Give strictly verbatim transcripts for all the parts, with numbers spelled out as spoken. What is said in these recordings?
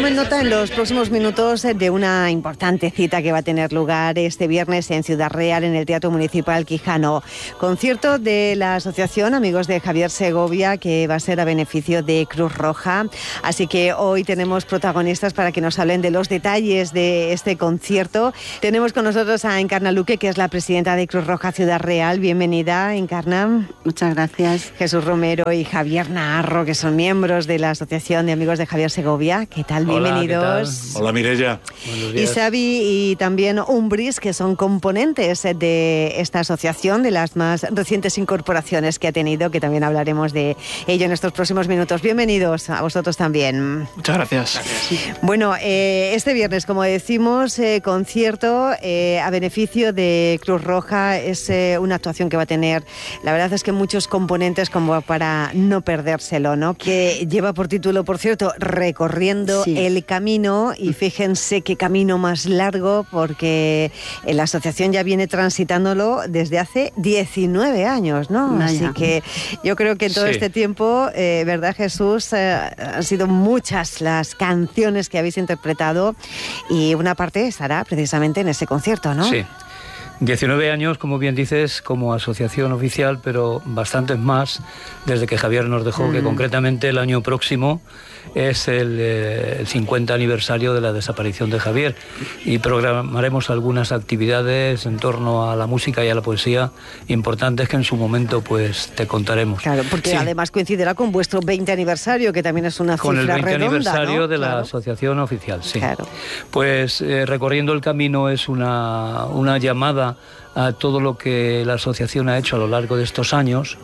Tomen nota en los próximos minutos de una importante cita que va a tener lugar este viernes en Ciudad Real, en el Teatro Municipal Quijano. Concierto de la Asociación Amigos de Javier Segovia, que va a ser a beneficio de Cruz Roja. Así que hoy tenemos protagonistas para que nos hablen de los detalles de este concierto. Tenemos con nosotros a Encarna Luque, que es la presidenta de Cruz Roja Ciudad Real. Bienvenida, Encarna. Muchas gracias. Jesús Romero y Javier Naharro, que son miembros de la Asociación de Amigos de Javier Segovia. ¿Qué tal? Bienvenidos. Hola, ¿qué tal? Hola, Mireia. Y Xavi y también Umbris, que son componentes de esta asociación, de las más recientes incorporaciones que ha tenido, que también hablaremos de ello en estos próximos minutos. Bienvenidos a vosotros también. Muchas gracias. gracias. Bueno, eh, este viernes, como decimos, eh, concierto eh, a beneficio de Cruz Roja. Es eh, una actuación que va a tener, la verdad es que muchos componentes como para no perdérselo, ¿no? Que lleva por título, por cierto, Recorriendo sí. el Camino, y fíjense qué camino más largo, porque la asociación ya viene transitándolo desde hace diecinueve años, ¿no? Vaya. Así que yo creo que en todo sí. este tiempo, eh, ¿verdad, Jesús? Eh, han sido muchas las canciones que habéis interpretado, y una parte estará precisamente en ese concierto, ¿no? Sí. diecinueve años, como bien dices, como asociación oficial, pero bastantes más desde que Javier nos dejó, mm. que concretamente el año próximo es el, eh, el cincuenta aniversario de la desaparición de Javier, y programaremos algunas actividades en torno a la música y a la poesía importantes que en su momento pues te contaremos. Claro, porque sí. además coincidirá con vuestro veinte aniversario, que también es una con cifra redonda. Con el veinte aniversario, ¿no? de claro. la asociación oficial, sí. Claro. Pues eh, Recorriendo el Camino es una, una llamada a todo lo que la asociación ha hecho a lo largo de estos años,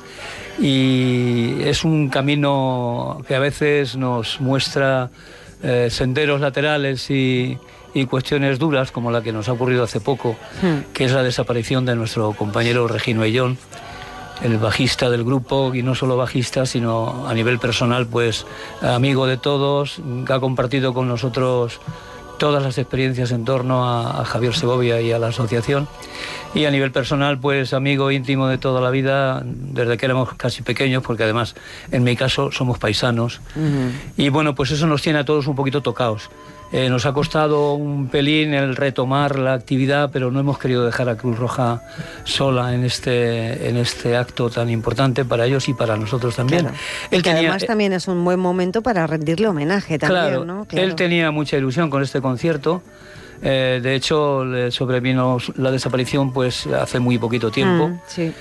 y es un camino que a veces nos muestra eh, senderos laterales y, y cuestiones duras, como la que nos ha ocurrido hace poco, hmm. que es la desaparición de nuestro compañero Regino Ayllón, el bajista del grupo, y no solo bajista, sino a nivel personal, pues amigo de todos, que ha compartido con nosotros todas las experiencias en torno a, a Javier Segovia y a la asociación, y a nivel personal, pues amigo íntimo de toda la vida, desde que éramos casi pequeños, porque además en mi caso somos paisanos, uh-huh. y bueno, pues eso nos tiene a todos un poquito tocados. Eh, nos ha costado un pelín el retomar la actividad, pero no hemos querido dejar a Cruz Roja sola en este, en este acto tan importante para ellos y para nosotros también. Claro. Él tenía, además también es un buen momento para rendirle homenaje también, claro, ¿no? Claro. Él tenía mucha ilusión con este concierto. Eh, de hecho, le sobrevino la desaparición pues hace muy poquito tiempo. Mm, sí.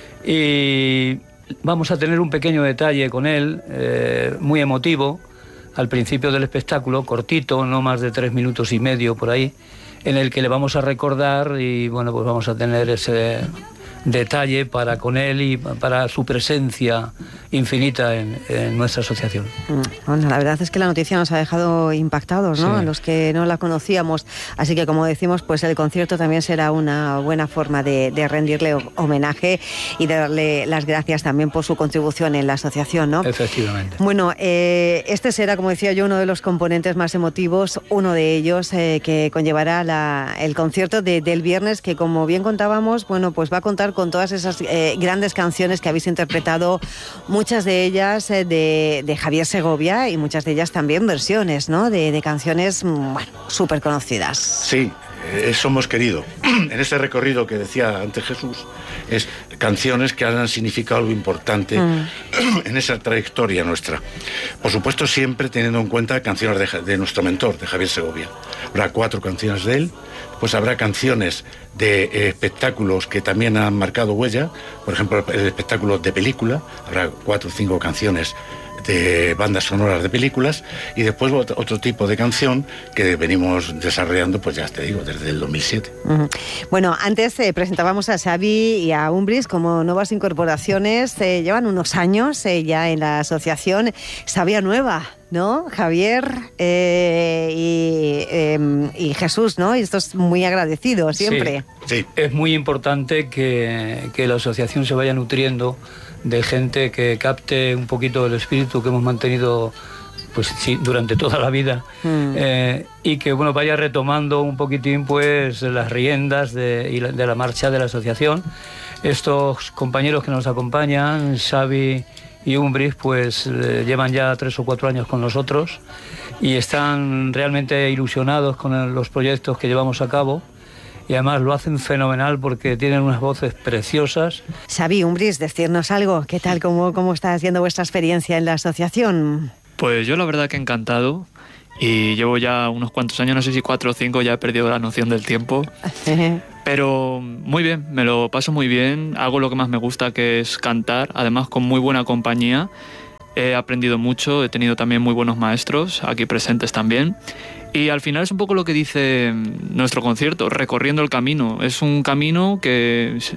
Y vamos a tener un pequeño detalle con él, eh, muy emotivo, al principio del espectáculo, cortito, no más de tres minutos y medio por ahí, en el que le vamos a recordar, y bueno, pues vamos a tener ese detalle para con él y para su presencia infinita en, en nuestra asociación. Bueno, la verdad es que la noticia nos ha dejado impactados, ¿no? Sí. A los que no la conocíamos. Así que, como decimos, pues el concierto también será una buena forma de, de rendirle homenaje y de darle las gracias también por su contribución en la asociación, ¿no? Efectivamente. Bueno, eh, este será, como decía yo, uno de los componentes más emotivos, uno de ellos eh, que conllevará la, el concierto de, del viernes, que, como bien contábamos, bueno, pues va a contar con todas esas eh, grandes canciones que habéis interpretado, muchas de ellas eh, de, de Javier Segovia, y muchas de ellas también versiones, ¿no? De, de canciones, bueno, súper conocidas. Sí, eso hemos querido. En este recorrido que decía antes Jesús, es canciones que han significado algo importante mm. en esa trayectoria nuestra. Por supuesto, siempre teniendo en cuenta canciones de, de nuestro mentor, de Javier Segovia. Habrá cuatro canciones de él, pues habrá canciones de eh, espectáculos que también han marcado huella, por ejemplo, el espectáculo de película, habrá cuatro o cinco canciones de bandas sonoras de películas, y después otro, otro tipo de canción que venimos desarrollando, pues ya te digo, desde el dos mil siete. Uh-huh. Bueno, antes eh, presentábamos a Xavi y a Umbris como nuevas incorporaciones. Eh, llevan unos años eh, ya en la asociación. Sabía nueva, ¿no? Javier eh, y, eh, y Jesús, ¿no? Y estos muy agradecidos siempre. Sí, sí. Es muy importante que, que la asociación se vaya nutriendo de gente que capte un poquito el espíritu que hemos mantenido pues sí, durante toda la vida, mm. eh, y que bueno, vaya retomando un poquitín pues las riendas de, de la marcha de la asociación. Estos compañeros que nos acompañan, Xavi y Umbris, pues eh, llevan ya tres o cuatro años con nosotros, y están realmente ilusionados con el, los proyectos que llevamos a cabo. Y además lo hacen fenomenal porque tienen unas voces preciosas. Xavi Umbrís, decirnos algo. ¿Qué tal? ¿Cómo, cómo está siendo vuestra experiencia en la asociación? Pues yo la verdad que encantado. Y llevo ya unos cuantos años, no sé si cuatro o cinco, ya he perdido la noción del tiempo. Pero muy bien, me lo paso muy bien. Hago lo que más me gusta, que es cantar. Además con muy buena compañía. He aprendido mucho, he tenido también muy buenos maestros, aquí presentes también. Y al final es un poco lo que dice nuestro concierto, recorriendo el camino. Es un camino que